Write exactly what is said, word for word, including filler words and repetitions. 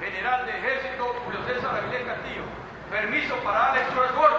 General de Ejército Julio César Avilés Castillo. Permiso para Alex Suárez Gordo.